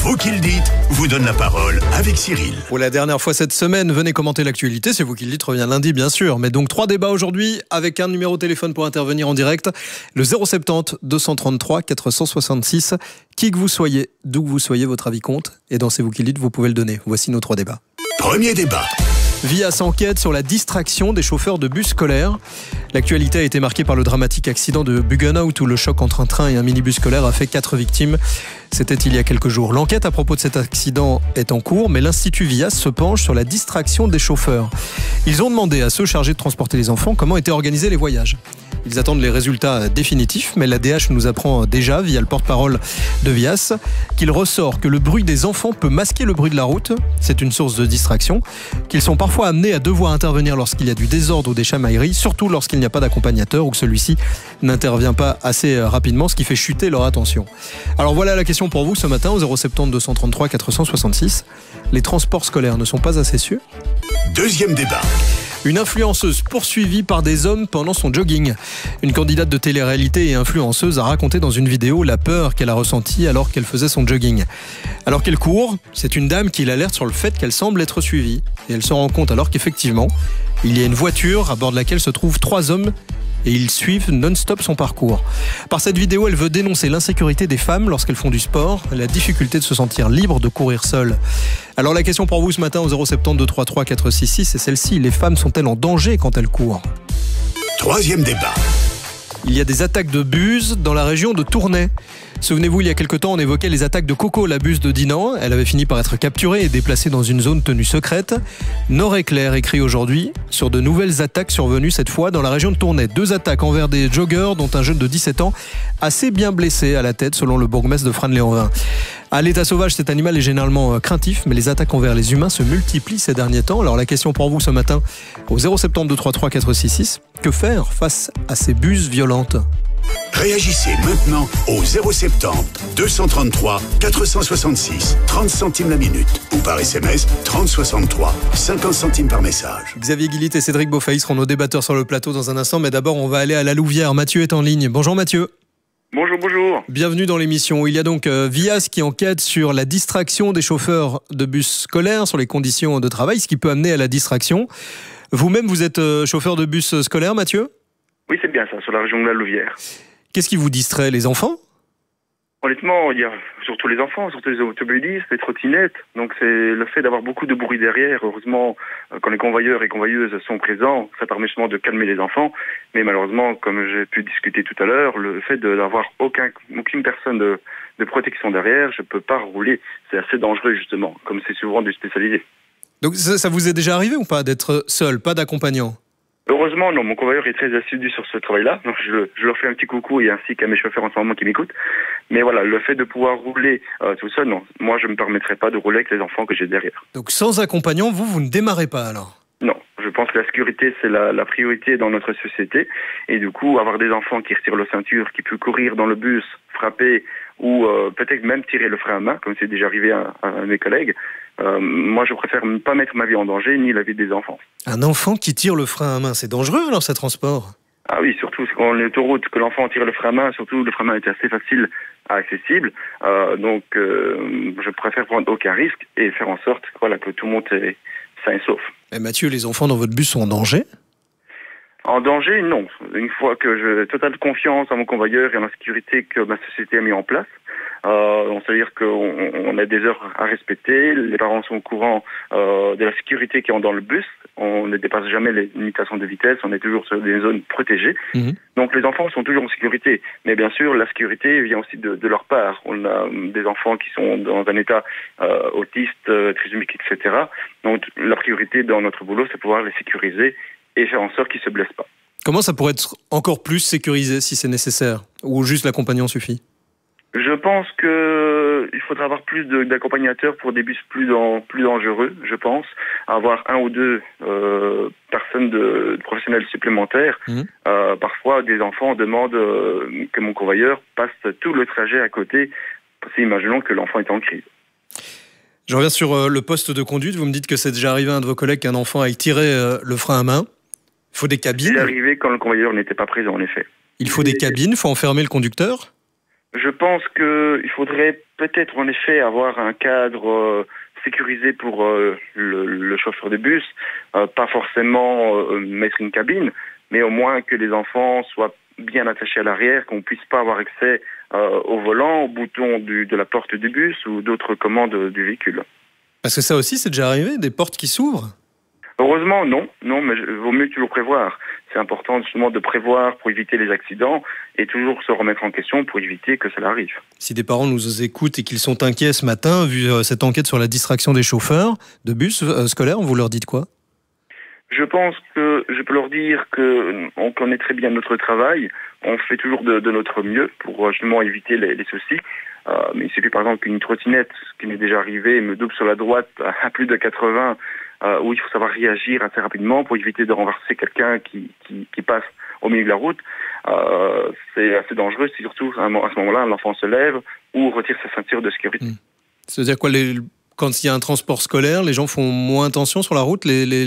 Vous qui le dites vous donne la parole avec Cyril. Pour la dernière fois cette semaine, venez commenter l'actualité. C'est vous qui le dites, revient lundi bien sûr. Mais donc 3 débats aujourd'hui avec un numéro de téléphone pour intervenir en direct. Le 070 233 466. Qui que vous soyez, d'où que vous soyez, votre avis compte. Et dans C'est vous qui le dites, vous pouvez le donner. Voici nos 3 débats. Premier débat. Vias enquête sur la distraction des chauffeurs de bus scolaires. L'actualité a été marquée par le dramatique accident de Buggenhout où le choc entre un train et un minibus scolaire a fait 4 victimes. C'était il y a quelques jours. L'enquête à propos de cet accident est en cours, mais l'Institut Vias se penche sur la distraction des chauffeurs. Ils ont demandé à ceux chargés de transporter les enfants comment étaient organisés les voyages. Ils attendent les résultats définitifs, mais l'ADH nous apprend déjà, via le porte-parole de Vias, qu'il ressort que le bruit des enfants peut masquer le bruit de la route. C'est une source de distraction. Qu'ils sont parfois amenés à devoir intervenir lorsqu'il y a du désordre ou des chamailleries, surtout lorsqu'il n'y a pas d'accompagnateur ou que celui-ci n'intervient pas assez rapidement, ce qui fait chuter leur attention. Alors voilà la question pour vous ce matin au 070 233 466. Les transports scolaires ne sont pas assez sûrs ? Deuxième débat. Une influenceuse poursuivie par des hommes pendant son jogging. Une candidate de télé-réalité et influenceuse a raconté dans une vidéo la peur qu'elle a ressentie alors qu'elle faisait son jogging. Alors qu'elle court, c'est une dame qui l'alerte sur le fait qu'elle semble être suivie. Et elle se rend compte alors qu'effectivement, il y a une voiture à bord de laquelle se trouvent 3 hommes et ils suivent non-stop son parcours. Par cette vidéo, elle veut dénoncer l'insécurité des femmes lorsqu'elles font du sport, la difficulté de se sentir libre de courir seule. Alors la question pour vous ce matin au 070 233 466 c'est celle-ci. Les femmes sont-elles en danger quand elles courent ? Troisième débat. Il y a des attaques de bus dans la région de Tournai. Souvenez-vous, il y a quelque temps, on évoquait les attaques de Coco, la bus de Dinan. Elle avait fini par être capturée et déplacée dans une zone tenue secrète. Nord-Éclair écrit aujourd'hui sur de nouvelles attaques survenues cette fois dans la région de Tournai. 2 attaques envers des joggeurs, dont un jeune de 17 ans, assez bien blessé à la tête, selon le bourgmestre de Frasnes-les-Anvins. À l'état sauvage, cet animal est généralement craintif, mais les attaques envers les humains se multiplient ces derniers temps. Alors la question pour vous ce matin, au 070 233 466, que faire face à ces bus violentes ? Réagissez maintenant au 070 233 466 30 centimes la minute ou par SMS 3063 50 centimes par message. Xavier Guillit et Cédric Beaufailly seront nos débatteurs sur le plateau dans un instant, mais d'abord on va aller à la Louvière. Mathieu est en ligne. Bonjour Mathieu. Bonjour. Bienvenue dans l'émission. Il y a donc Vias qui enquête sur la distraction des chauffeurs de bus scolaires, sur les conditions de travail, ce qui peut amener à la distraction. Vous-même, vous êtes chauffeur de bus scolaire, Mathieu ? Oui, c'est bien ça, sur la région de la Louvière. Qu'est-ce qui vous distrait, les enfants ? Honnêtement, il y a surtout les enfants, surtout les automobilistes, les trottinettes. Donc c'est le fait d'avoir beaucoup de bruit derrière. Heureusement, quand les convoyeurs et convoyeuses sont présents, ça permet justement de calmer les enfants. Mais malheureusement, comme j'ai pu discuter tout à l'heure, le fait d'avoir aucune personne de protection derrière, je ne peux pas rouler. C'est assez dangereux justement, comme c'est souvent du spécialisé. Donc ça vous est déjà arrivé ou pas d'être seul, pas d'accompagnant ? Heureusement, non, mon convoyeur est très assidu sur ce travail-là, donc je leur fais un petit coucou et ainsi qu'à mes chauffeurs en ce moment qui m'écoutent. Mais voilà, le fait de pouvoir rouler tout seul, non, moi je ne me permettrai pas de rouler avec les enfants que j'ai derrière. Donc sans accompagnant, vous ne démarrez pas alors ? Non, je pense que la sécurité c'est la priorité dans notre société et du coup avoir des enfants qui retirent leur ceinture, qui peuvent courir dans le bus, frapper ou peut-être même tirer le frein à main, comme c'est déjà arrivé à mes collègues. Moi, je préfère ne pas mettre ma vie en danger, ni la vie des enfants. Un enfant qui tire le frein à main, c'est dangereux alors, ce transport ? Ah oui, surtout quand on est autoroute, que l'enfant tire le frein à main, surtout le frein à main est assez facile, accessible. Donc, je préfère prendre aucun risque et faire en sorte que tout le monde est sain et sauf. Et Mathieu, les enfants dans votre bus sont en danger ? En danger, non. Une fois que j'ai totale confiance en mon convoyeur et en la sécurité que ma société a mis en place, c'est-à-dire qu'on a des heures à respecter, les parents sont au courant de la sécurité qui est dans le bus, on ne dépasse jamais les limitations de vitesse, on est toujours sur des zones protégées. Donc les enfants sont toujours en sécurité. Mais bien sûr, la sécurité vient aussi de leur part. On a des enfants qui sont dans un état autiste, trisomique, etc. Donc la priorité dans notre boulot, c'est pouvoir les sécuriser et faire en sorte qu'ils ne se blessent pas. Comment ça pourrait être encore plus sécurisé si c'est nécessaire ? Ou juste l'accompagnant suffit ? Je pense qu'il faudra avoir plus d'accompagnateurs pour des bus plus dangereux, je pense. Avoir 1 ou 2 personnes de professionnels supplémentaires. Parfois, des enfants demandent que mon convoyeur passe tout le trajet à côté, parce qu'imaginons que l'enfant est en crise. Je reviens sur le poste de conduite. Vous me dites que c'est déjà arrivé à un de vos collègues qu'un enfant aille tirer le frein à main. Il faut des cabines. C'est arrivé quand le convoyeur n'était pas présent, en effet. Il faut des cabines, il faut enfermer le conducteur ? Je pense qu'il faudrait peut-être en effet avoir un cadre sécurisé pour le chauffeur de bus, pas forcément mettre une cabine, mais au moins que les enfants soient bien attachés à l'arrière, qu'on puisse pas avoir accès au volant, au bouton de la porte du bus ou d'autres commandes du véhicule. Parce que ça aussi, c'est déjà arrivé, des portes qui s'ouvrent? Heureusement, non, mais vaut mieux toujours prévoir. C'est important justement de prévoir pour éviter les accidents et toujours se remettre en question pour éviter que cela arrive. Si des parents nous écoutent et qu'ils sont inquiets ce matin, vu cette enquête sur la distraction des chauffeurs de bus scolaires, vous leur dites quoi? Je pense que je peux leur dire qu'on connaît très bien notre travail, on fait toujours de notre mieux pour justement éviter les soucis. Mais il suffit par exemple qu'une trottinette, ce qui m'est déjà arrivé, me double sur la droite à plus de 80, où il faut savoir réagir assez rapidement pour éviter de renverser quelqu'un qui passe au milieu de la route. C'est assez dangereux, surtout à ce moment-là, l'enfant se lève ou retire sa ceinture de sécurité. C'est-à-dire quoi, quand il y a un transport scolaire, les gens font moins attention sur la route,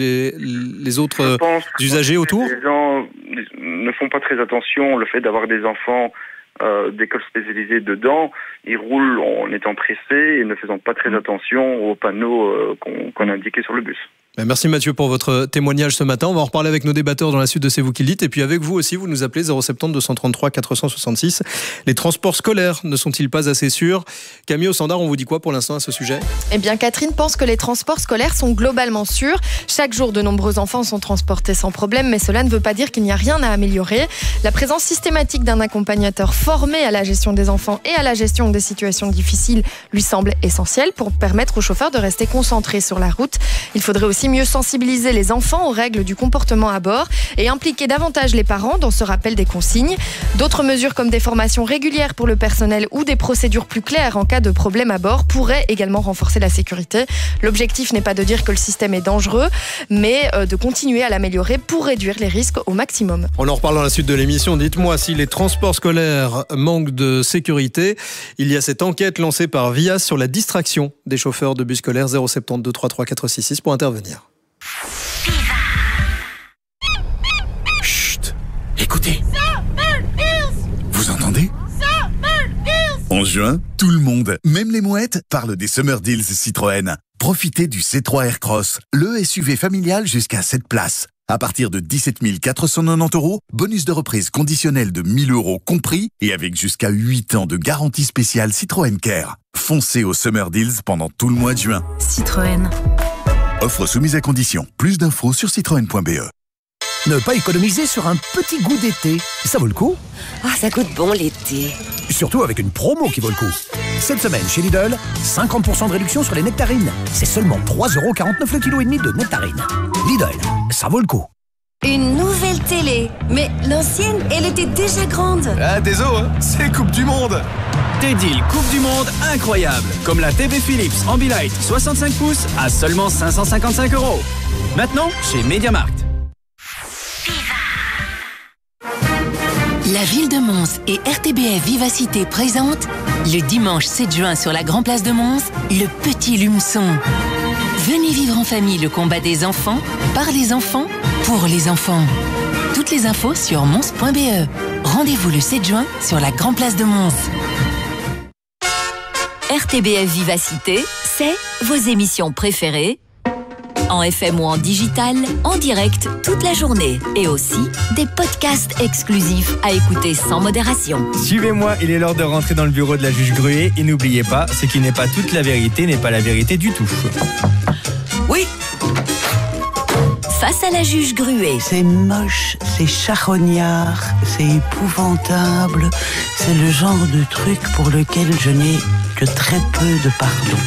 les autres usagers autour? Les gens ne font pas très attention. Le fait d'avoir des enfants d'écoles spécialisées dedans, ils roulent en étant pressés et ne faisant pas très attention aux panneaux qu'on indiquait sur le bus. Merci Mathieu pour votre témoignage ce matin. On va en reparler avec nos débatteurs dans la suite de C'est vous qui le dites. Et puis avec vous aussi, vous nous appelez 070 233 466. Les transports scolaires ne sont-ils pas assez sûrs? Camille au standard, on vous dit quoi pour l'instant à ce sujet? Eh bien Catherine pense que les transports scolaires sont globalement sûrs. Chaque jour, de nombreux enfants sont transportés sans problème, mais cela ne veut pas dire qu'il n'y a rien à améliorer. La présence systématique d'un accompagnateur formé à la gestion des enfants et à la gestion des situations difficiles lui semble essentielle pour permettre aux chauffeurs de rester concentrés sur la route. Il faudrait aussi mieux sensibiliser les enfants aux règles du comportement à bord et impliquer davantage les parents dans ce rappel des consignes. D'autres mesures comme des formations régulières pour le personnel ou des procédures plus claires en cas de problème à bord pourraient également renforcer la sécurité. L'objectif n'est pas de dire que le système est dangereux, mais de continuer à l'améliorer pour réduire les risques au maximum. On en reparle dans la suite de l'émission. Dites-moi si les transports scolaires manquent de sécurité. Il y a cette enquête lancée par Vias sur la distraction des chauffeurs de bus scolaires. 070 233 466 pour intervenir. Chut, écoutez. Vous entendez? 11 juin, tout le monde, même les mouettes, parle des Summer Deals Citroën. Profitez du C3 Aircross, le SUV familial jusqu'à 7 places. À partir de 17 490 €, bonus de reprise conditionnel de 1 000 € compris et avec jusqu'à 8 ans de garantie spéciale Citroën Care. Foncez aux Summer Deals pendant tout le mois de juin. Citroën. Offre soumise à condition. Plus d'infos sur citroën.be. Ne pas économiser sur un petit goût d'été, ça vaut le coup. Ah, ça goûte bon l'été. Surtout avec une promo qui vaut le coup. Cette semaine chez Lidl, 50% de réduction sur les nectarines. C'est seulement 3,49 € le kilo et demi de nectarines. Lidl, ça vaut le coup. Une nouvelle télé. Mais l'ancienne, elle était déjà grande. Ah, désolé, hein, c'est Coupe du Monde. Des deals Coupe du Monde incroyables. Comme la TV Philips Ambilight 65 pouces à seulement 555 €. Maintenant, chez MediaMarkt. La ville de Mons et RTBF Vivacité présentent le dimanche 7 juin sur la Grand Place de Mons, le Petit Lumeçon. Venez vivre en famille le combat des enfants, par les enfants, pour les enfants. Toutes les infos sur mons.be. Rendez-vous le 7 juin sur la Grand Place de Mons. RTBF Vivacité, c'est vos émissions préférées, en FM ou en digital, en direct toute la journée. Et aussi des podcasts exclusifs à écouter sans modération. Suivez-moi, il est l'heure de rentrer dans le bureau de la juge Gruet. Et n'oubliez pas, ce qui n'est pas toute la vérité n'est pas la vérité du tout. Oui. Face à la juge Gruet. C'est moche, c'est charognard, c'est épouvantable. C'est le genre de truc pour lequel je n'ai que très peu de pardon.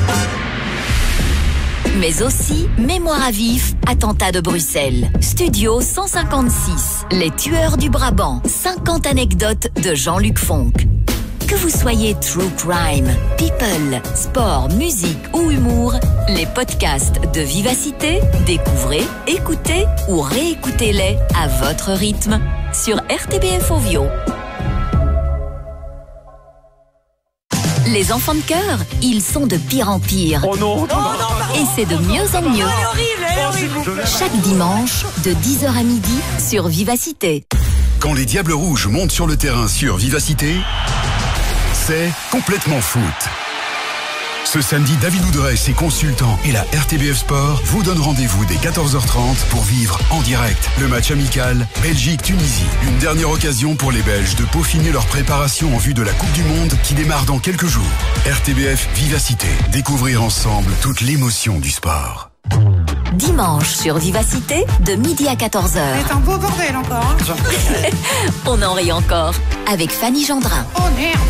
Mais aussi Mémoire à vif, attentat de Bruxelles. Studio 156, Les tueurs du Brabant. 50 anecdotes de Jean-Luc Fonck. Que vous soyez true crime, people, sport, musique ou humour, les podcasts de Vivacité, découvrez, écoutez ou réécoutez-les à votre rythme sur RTBF Ovio. Les enfants de cœur, ils sont de pire en pire. Oh non, et c'est de mieux en mieux. Chaque dimanche, de 10h à midi, sur Vivacité. Quand les Diables Rouges montent sur le terrain sur Vivacité, c'est complètement foot. Ce samedi, David Oudrey, ses consultants et la RTBF Sport vous donnent rendez-vous dès 14h30 pour vivre en direct le match amical Belgique-Tunisie. Une dernière occasion pour les Belges de peaufiner leur préparation en vue de la Coupe du Monde qui démarre dans quelques jours. RTBF Vivacité. Découvrir ensemble toute l'émotion du sport. Dimanche sur Vivacité, de midi à 14h. C'est un beau bordel encore. On en rit encore avec Fanny Gendrin. Oh merde.